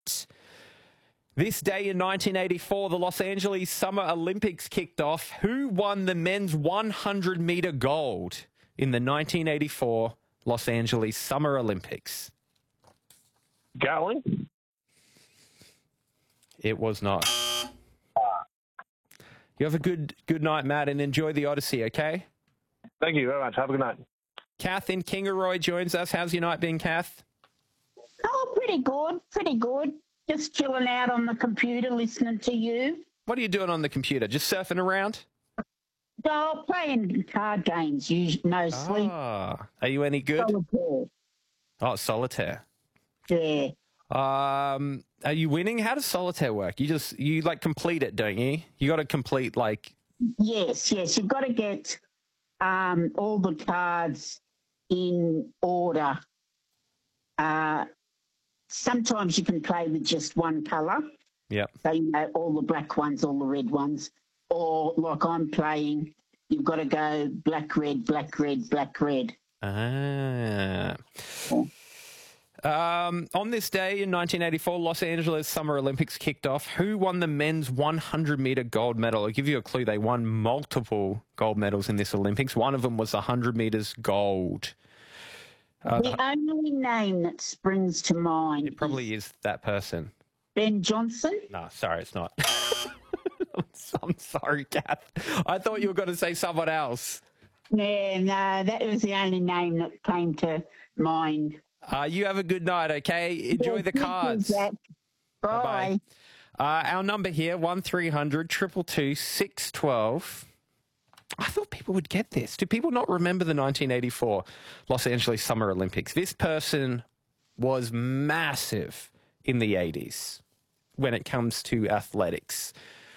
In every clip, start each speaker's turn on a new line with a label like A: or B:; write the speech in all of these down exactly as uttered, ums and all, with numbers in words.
A: This day in nineteen eighty-four, the Los Angeles Summer Olympics kicked off. Who won the men's one hundred metre gold in the nineteen eighty-four Los Angeles Summer Olympics?
B: Gatling?
A: It was not. You have a good good night, Matt, and enjoy the Odyssey, okay?
B: Thank you very much. Have a good night.
A: Kath in Kingaroy joins us. How's your night been, Kath?
C: Oh, pretty good, pretty good. Just chilling out on the computer listening to you.
A: What are you doing on the computer? Just surfing around?
C: Oh, playing card games, usually, no sleep.
A: Ah, are you any good?
C: Solitaire.
A: Oh, solitaire.
C: Yeah.
A: Um, are you winning? How does solitaire work? You just, you like complete it, don't you? You got to complete like...
C: Yes, yes. You've got to get um, all the cards in order. Uh, sometimes you can play with just one colour.
A: Yeah.
C: So, you know, all the black ones, all the red ones. Or like I'm playing, you've got to go black, red, black, red, black, red.
A: Ah. Um, on this day in nineteen eighty-four, Los Angeles Summer Olympics kicked off. Who won the men's one hundred metre gold medal? I'll give you a clue. They won multiple gold medals in this Olympics. One of them was one hundred metres gold. Uh,
C: the only name that springs to mind
A: it probably is, is that person.
C: Ben Johnson?
A: No, sorry, it's not. I'm sorry, Kath. I thought you were going to say someone else.
C: Yeah, no, that was the only name that came to mind.
A: Uh, you have a good night, okay? Enjoy
C: Yeah,
A: the cards.
C: Bye.
A: Bye-bye. Uh, our number here, one three hundred two two two six one two. I thought people would get this. Do people not remember the nineteen eighty-four Los Angeles Summer Olympics? This person was massive in the eighties when it comes to athletics.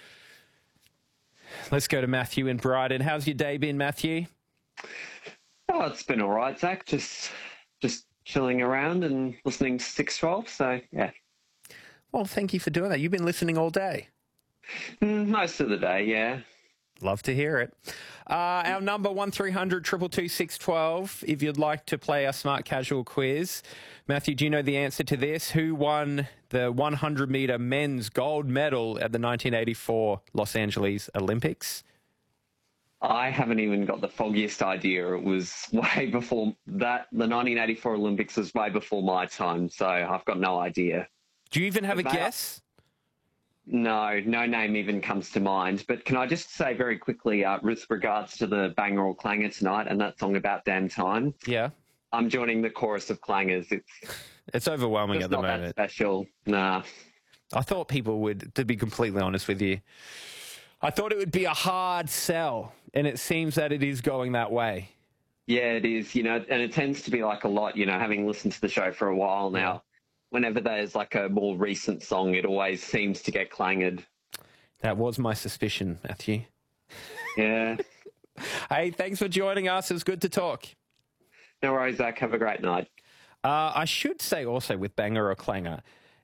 A: Let's go to Matthew in Brighton. How's your day been, Matthew?
D: Oh, it's been all right, Zach. Just, just chilling around and listening to six twelve. So, yeah.
A: Well, thank you for doing that. You've been listening all day.
D: Mm, most of the day, yeah.
A: Love to hear it. Uh, our number, one three hundred two two two six one two, if you'd like to play our Smart Casual quiz. Matthew, do you know the answer to this? Who won the one hundred metre men's gold medal at the nineteen eighty-four Los Angeles Olympics?
D: I haven't even got the foggiest idea. It was way before that. The nineteen eighty-four Olympics was way before my time, so I've got no idea.
A: Do you even have a
D: Mate,
A: guess?
D: No, no name even comes to mind. But can I just say very quickly, uh, with regards to the banger or clanger tonight and that song About Damn Time?
A: Yeah.
D: I'm joining the chorus of clangers. It's
A: it's overwhelming at the
D: not
A: moment.
D: That special. Nah.
A: I thought people would, to be completely honest with you, I thought it would be a hard sell, and it seems that it is going that way.
D: Yeah, it is, you know, and it tends to be like a lot, you know, having listened to the show for a while now, whenever there's like a more recent song, it always seems to get clanged.
A: That was my suspicion, Matthew.
D: Yeah.
A: Hey, thanks for joining us. It was good to talk.
D: No worries, Zach. Have a great night.
A: Uh, I should say also with banger or clanger,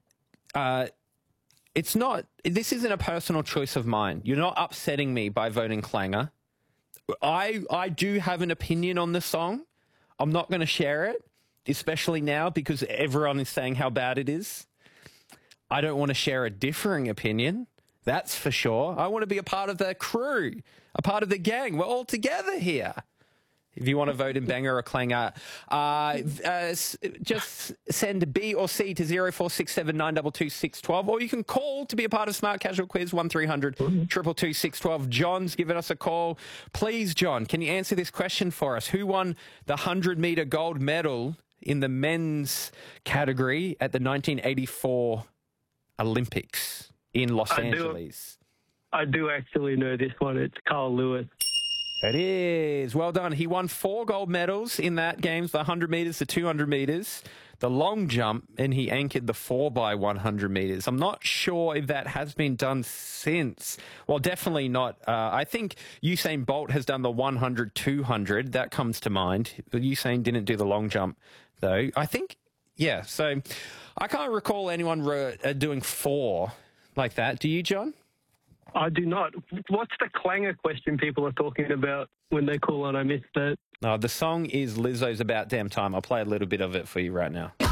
A: uh, it's not, this isn't a personal choice of mine. You're not upsetting me by voting clanger. I, I do have an opinion on the song. I'm not going to share it, especially now because everyone is saying how bad it is. I don't want to share a differing opinion. That's for sure. I want to be a part of the crew, a part of the gang. We're all together here. If you want to vote in banger or clanger, uh, uh, just send B or C to zero four six seven nine two two six one two, or you can call to be a part of Smart Casual Quiz, one three hundred two two two six one two. John's given us a call. Please, John, can you answer this question for us? Who won the one hundred metre gold medal in the men's category at the nineteen eighty-four Olympics in Los
B: I
A: Angeles?
B: Do, I do actually know this one. It's Carl Lewis.
A: It is. Well done. He won four gold medals in that games, the one hundred metres, the two hundred metres, the long jump, and he anchored the four by one hundred metres. I'm not sure if that has been done since. Well, definitely not. Uh, I think Usain Bolt has done the one hundred, two hundred. That comes to mind. Usain didn't do the long jump, though. I think, yeah. So I can't recall anyone re- uh, doing four like that. Do you, John?
B: I do not. What's the clanger question people are talking about when they call on? I missed that.
A: Uh, the song is Lizzo's About Damn Time. I'll play a little bit of it for you right now.